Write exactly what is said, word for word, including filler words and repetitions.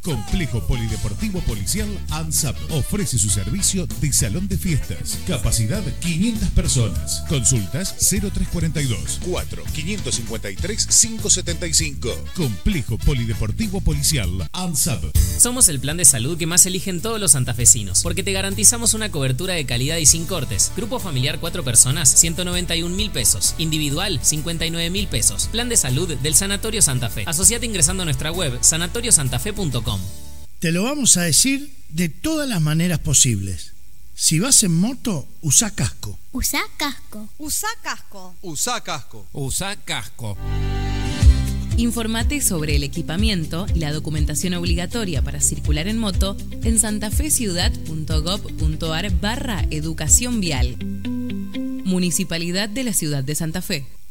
Complejo Polideportivo Policial ANSAP ofrece su servicio de salón de fiestas. Capacidad quinientas personas. Consultas cero tres cuatro dos, cuatro cinco cinco tres, cinco siete cinco. Complejo Polideportivo Policial ANSAP. Somos el plan de salud que más eligen todos los santafesinos, porque te garantizamos una cobertura de calidad y sin cortes. Grupo familiar cuatro personas, ciento noventa y un mil pesos. Individual, cincuenta y nueve mil pesos. Plan de salud del Sanatorio Santa Fe. Asociate ingresando a nuestra web sanatorio santa fe punto com. Te lo vamos a decir de todas las maneras posibles. Si vas en moto, usa casco. Usa casco. Usa casco. Usa casco. Usa casco. Informate sobre el equipamiento y la documentación obligatoria para circular en moto en santafeciudad punto gob punto ar barra educación vial. Municipalidad de la Ciudad de Santa Fe.